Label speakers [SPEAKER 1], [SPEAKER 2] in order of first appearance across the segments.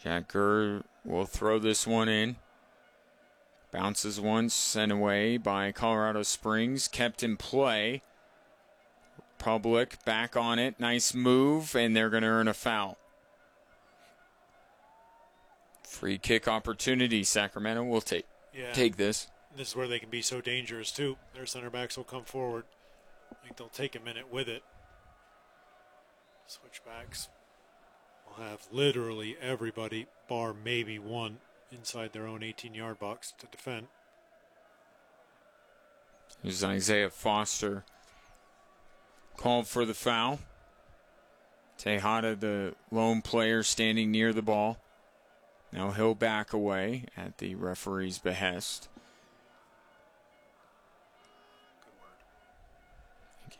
[SPEAKER 1] Jack Gurr will throw this one in. Bounces once, sent away by Colorado Springs. Kept in play. Public back on it. Nice move, and they're going to earn a foul. Free kick opportunity. Sacramento will take this.
[SPEAKER 2] This is where they can be so dangerous, too. Their center backs will come forward. I think they'll take a minute with it. Switchbacks will have literally everybody, bar maybe one, inside their own 18-yard box to defend.
[SPEAKER 1] Here's Isaiah Foster. Called for the foul. Tejada, the lone player, standing near the ball. Now he'll back away at the referee's behest.
[SPEAKER 2] Good word.
[SPEAKER 1] Thank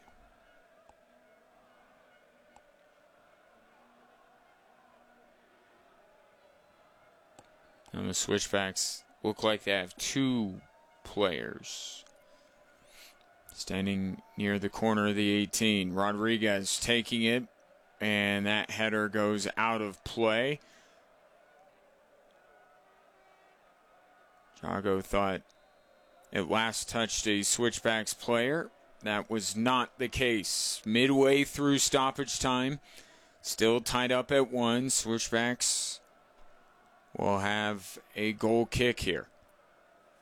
[SPEAKER 1] you. And the switchbacks look like they have two players standing near the corner of the 18. Rodriguez taking it, and that header goes out of play. Jago thought it last touched a switchbacks player. That was not the case. Midway through stoppage time, still tied up at 1. Switchbacks will have a goal kick here.